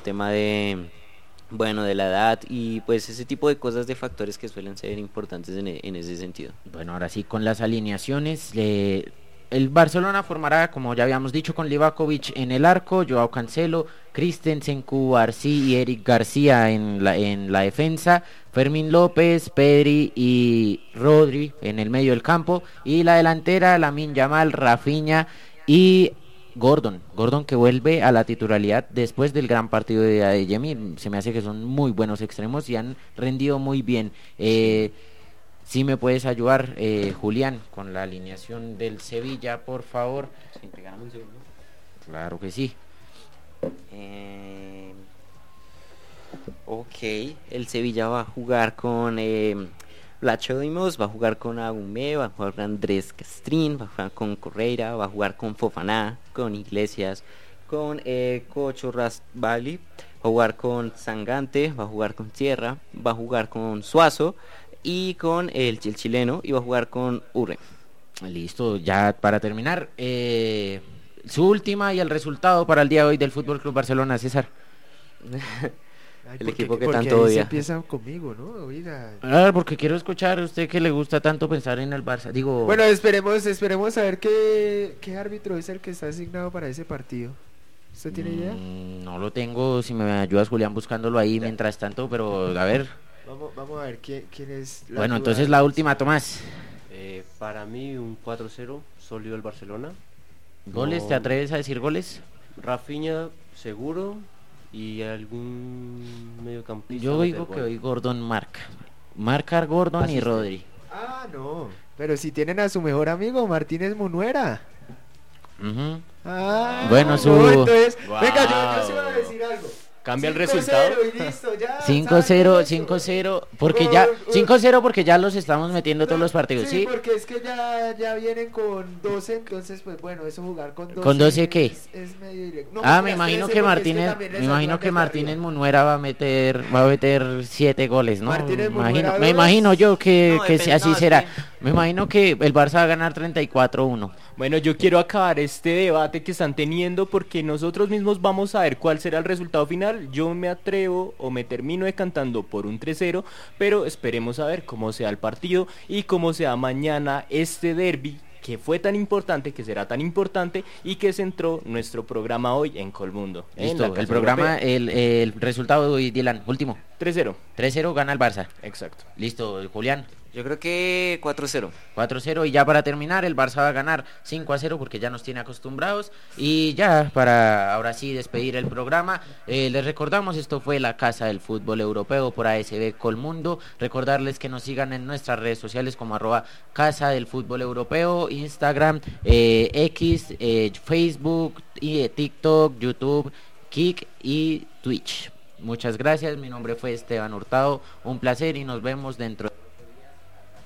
tema de, bueno, de la edad y pues ese tipo de cosas, de factores que suelen ser importantes en ese sentido. Bueno, ahora sí, con las alineaciones, el Barcelona formará, como ya habíamos dicho, con Livakovic en el arco, Joao Cancelo, Christensen, Cubarsí y Eric García en la defensa, Fermín López, Pedri y Rodri en el medio del campo, y la delantera, Lamine Yamal, Rafinha y Gordon que vuelve a la titularidad después del gran partido de Adeyemi. Se me hace que son muy buenos extremos y han rendido muy bien. Si me puedes ayudar, Julián, con la alineación del Sevilla, por favor. Sí, regálame un segundo. Claro que sí. Ok, el Sevilla va a jugar con Lacho Dimos, va a jugar con Agumé, va a jugar con Andrés Castrín, va a jugar con Correira, va a jugar con Fofaná, con Iglesias, con Cocho Rasbali, va a jugar con Sangante, va a jugar con Sierra, va a jugar con Suazo y con el chileno, y va a jugar con Urre. Listo, ya para terminar, su última y el resultado para el día de hoy del Fútbol Club Barcelona, César. Ay, El porque, equipo que porque tanto ahí se odia. empieza conmigo, ¿no? Oiga. Porque quiero escuchar a usted que le gusta tanto pensar en el Barça. Digo, Bueno, esperemos a ver qué árbitro es el que está asignado para ese partido. ¿Usted tiene idea? no lo tengo, si me ayudas, Julián, buscándolo ahí mientras tanto, pero a ver. Vamos a ver quién es la Bueno, duda entonces de la eso. última, Tomás. Para mí un 4-0 sólido el Barcelona. ¿Goles? ¿Te atreves a decir goles? Rafinha seguro y algún mediocampista. Yo meter digo que gol. hoy Gordon marca. Marcar Gordon y Asiste. Rodri. Ah, no. Pero si tienen a su mejor amigo, Martínez Munuera. Ujú. Ah, Bueno, no, su- entonces, Wow. venga, yo sí voy a decir algo. Cambia el 5-0 resultado. y listo, ya. 5-0, ¿saben 5-0, porque ya 5-0 porque ya los estamos metiendo todos los partidos, ¿sí? porque es que ya vienen con 12, entonces pues bueno, eso jugar con 12. ¿Con 12 qué? Es medio directo. No, Me mentiras, imagino 13, que porque es Martínez, también les me imagino ayudan que desde Martínez arriba. Munuera va a meter 7 goles, ¿no? Martínez Me Munuera imagino, me dos. imagino yo que No, que depende, así no, es será. que- Me imagino que el Barça va a ganar 34-1. Bueno, yo quiero acabar este debate que están teniendo porque nosotros mismos vamos a ver cuál será el resultado final. Yo me atrevo o me termino decantando por un 3-0, pero esperemos a ver cómo sea el partido y cómo sea mañana este derbi que fue tan importante, que será tan importante y que centró nuestro programa hoy en Colmundo. en Listo, la el Casa programa, Europea. el resultado de hoy, Dylan, último. 3-0, 3-0 gana el Barça. exacto. Listo, Julián. Yo creo que 4-0. 4-0 y ya para terminar el Barça va a ganar 5-0 porque ya nos tiene acostumbrados y ya para ahora sí despedir el programa, les recordamos, esto fue la Casa del Fútbol Europeo por ASB Colmundo. Recordarles que nos sigan en nuestras redes sociales como @Casa del Fútbol Europeo, Instagram, X, Facebook, y, TikTok, YouTube, Kik y Twitch. Muchas gracias, mi nombre fue Esteban Hurtado, un placer y nos vemos dentro de